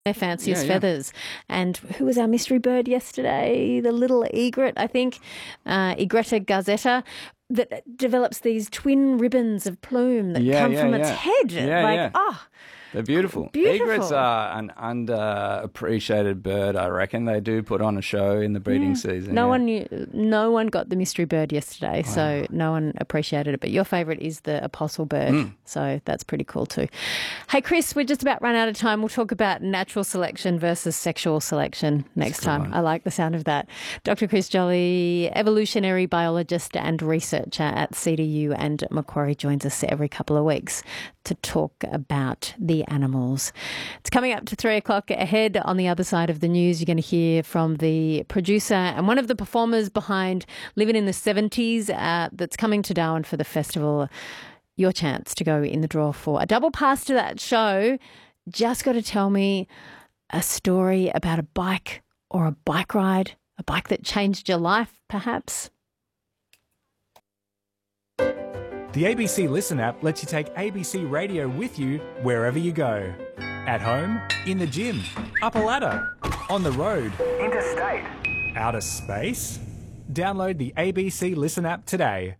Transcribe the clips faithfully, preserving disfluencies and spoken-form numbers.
Their fanciest Yeah, yeah. feathers. And who was our mystery bird yesterday? The little egret, I think, uh, Egretta gazzetta, that develops these twin ribbons of plume that Yeah, come yeah, from yeah. its head. Yeah, like, yeah. oh, They're beautiful. Beautiful. Egrets are an underappreciated bird, I reckon. They do put on a show in the breeding yeah. season. No yeah. one knew, no one got the mystery bird yesterday, Wow. so no one appreciated it. But your favourite is the apostle bird, Mm. so that's pretty cool too. Hey, Chris, we're just about run out of time. We'll talk about natural selection versus sexual selection next time. one. I like the sound of that. Doctor Chris Jolly, evolutionary biologist and researcher at C D U and Macquarie, joins us every couple of weeks to talk about the animals. It's coming up to three o'clock ahead. On the other side of the news, you're going to hear from the producer and one of the performers behind Living in the seventies uh, that's coming to Darwin for the festival. Your chance to go in the draw for a double pass to that show. Just got to tell me a story about a bike or a bike ride, a bike that changed your life, perhaps. The A B C Listen app lets you take A B C Radio with you wherever you go. At home, in the gym, up a ladder, on the road, interstate, outer space. Download the A B C Listen app today.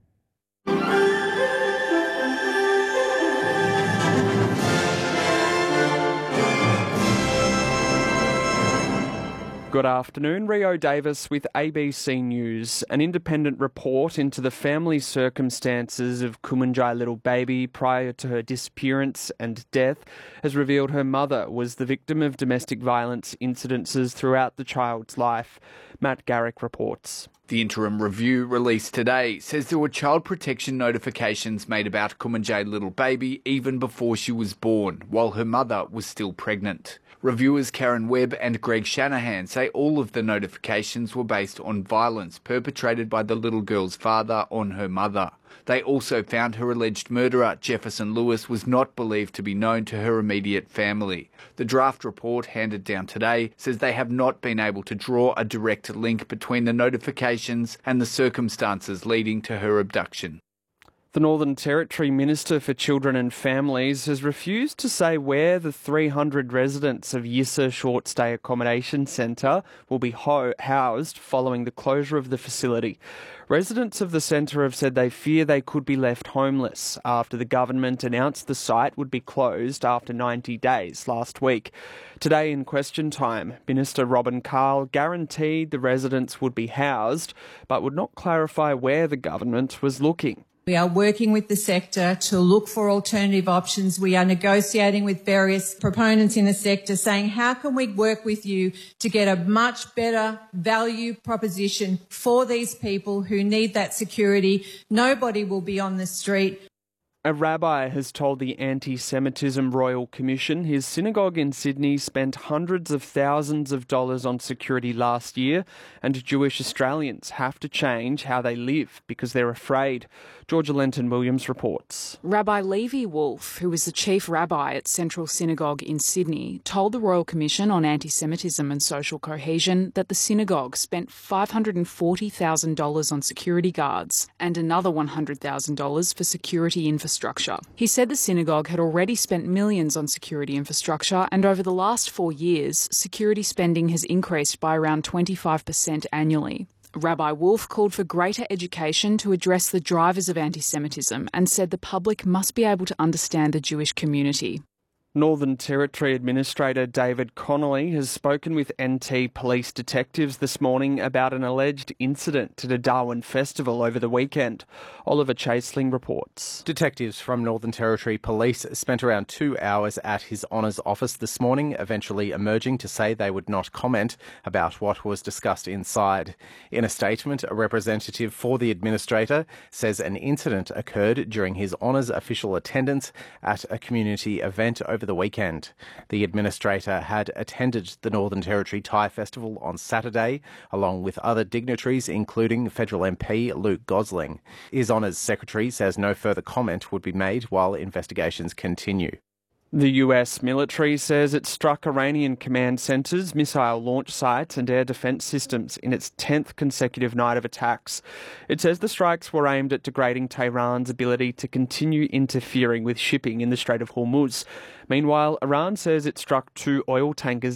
Good afternoon, Rio Davis with A B C News. An independent report into the family circumstances of Kumanjai Little Baby prior to her disappearance and death has revealed her mother was the victim of domestic violence incidences throughout the child's life. Matt Garrick reports. The interim review released today says there were child protection notifications made about Kumanjai Little Baby even before she was born, while her mother was still pregnant. Reviewers Karen Webb and Greg Shanahan say all of the notifications were based on violence perpetrated by the little girl's father on her mother. They also found her alleged murderer, Jefferson Lewis, was not believed to be known to her immediate family. The draft report handed down today says they have not been able to draw a direct link between the notifications and the circumstances leading to her abduction. The Northern Territory Minister for Children and Families has refused to say where the three hundred residents of Yissa Short Stay Accommodation Centre will be ho- housed following the closure of the facility. Residents of the centre have said they fear they could be left homeless after the government announced the site would be closed after ninety days last week. Today in question time, Minister Robin Carl guaranteed the residents would be housed, but would not clarify where the government was looking. We are working with the sector to look for alternative options. We are negotiating with various proponents in the sector saying, how can we work with you to get a much better value proposition for these people who need that security? Nobody will be on the street. A rabbi has told the Anti-Semitism Royal Commission his synagogue in Sydney spent hundreds of thousands of dollars on security last year, and Jewish Australians have to change how they live because they're afraid. Georgia Lenton-Williams reports. Rabbi Levi Wolf, who was the chief rabbi at Central Synagogue in Sydney, told the Royal Commission on Anti-Semitism and Social Cohesion that the synagogue spent five hundred forty thousand dollars on security guards and another one hundred thousand dollars for security infrastructure. He said the synagogue had already spent millions on security infrastructure, and over the last four years, security spending has increased by around twenty-five percent annually. Rabbi Wolf called for greater education to address the drivers of anti-Semitism and said the public must be able to understand the Jewish community. Northern Territory Administrator David Connolly has spoken with N T police detectives this morning about an alleged incident at a Darwin festival over the weekend. Oliver Chaseling reports. Detectives from Northern Territory Police spent around two hours at His Honour's office this morning, eventually emerging to say they would not comment about what was discussed inside. In a statement, a representative for the Administrator says an incident occurred during His Honour's official attendance at a community event over the weekend. The Administrator had attended the Northern Territory Thai Festival on Saturday, along with other dignitaries, including Federal M P Luke Gosling. His Honour's Secretary says no further comment would be made while investigations continue. The U S military says it struck Iranian command centres, missile launch sites and air defence systems in its tenth consecutive night of attacks. It says the strikes were aimed at degrading Tehran's ability to continue interfering with shipping in the Strait of Hormuz. Meanwhile, Iran says it struck two oil tankers